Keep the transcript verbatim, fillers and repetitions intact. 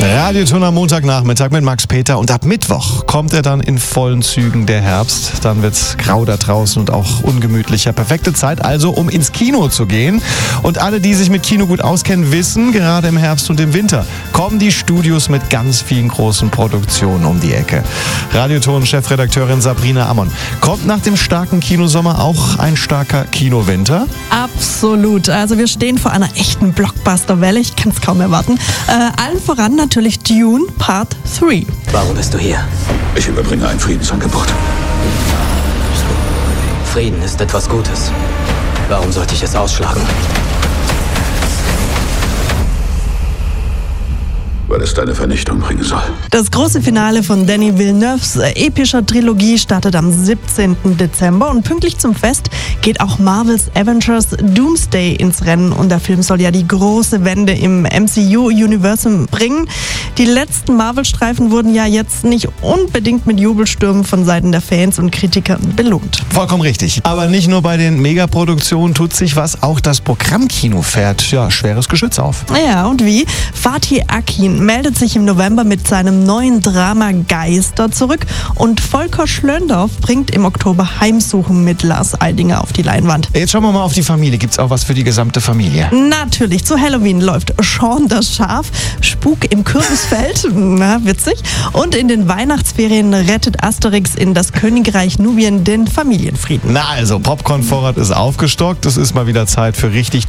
Radioton am Montagnachmittag mit Max Peter und ab Mittwoch kommt er dann in vollen Zügen, der Herbst. Dann wird's grau da draußen und auch ungemütlicher. Perfekte Zeit also, um ins Kino zu gehen. Und alle, die sich mit Kino gut auskennen, wissen, gerade im Herbst und im Winter kommen die Studios mit ganz vielen großen Produktionen um die Ecke. Radioton-Chefredakteurin Sabrina Ammon. Kommt nach dem starken Kinosommer auch ein starker Kinowinter? Absolut. Also wir stehen vor einer echten Blockbuster-Welle. Ich kann es kaum erwarten. Äh, allen voran natürlich Dune Part drei. Warum bist du hier? Ich überbringe ein Friedensangebot. Frieden ist etwas Gutes. Warum sollte ich es ausschlagen? Weil es deine Vernichtung bringen soll. Das große Finale von Denis Villeneuves epischer Trilogie startet am siebzehnten Dezember und pünktlich zum Fest geht auch Marvels Avengers Doomsday ins Rennen und der Film soll ja die große Wende im M C U-Universum bringen. Die letzten Marvel-Streifen wurden ja jetzt nicht unbedingt mit Jubelstürmen von Seiten der Fans und Kritiker belohnt. Vollkommen richtig. Aber nicht nur bei den Megaproduktionen tut sich was, auch das Programmkino fährt ja schweres Geschütz auf. Ja, und wie? Fatih Akin meldet sich im November mit seinem neuen Drama Geister zurück und Volker Schlöndorff bringt im Oktober Heimsuchen mit Lars Eidinger auf die Leinwand. Jetzt schauen wir mal auf die Familie. Gibt's auch was für die gesamte Familie? Natürlich, zu Halloween läuft Shaun das Schaf, Spuk im Kürbisfeld, na witzig, und in den Weihnachtsferien rettet Asterix in das Königreich Nubien den Familienfrieden. Na also, Popcorn-Vorrat ist aufgestockt. Es ist mal wieder Zeit für richtig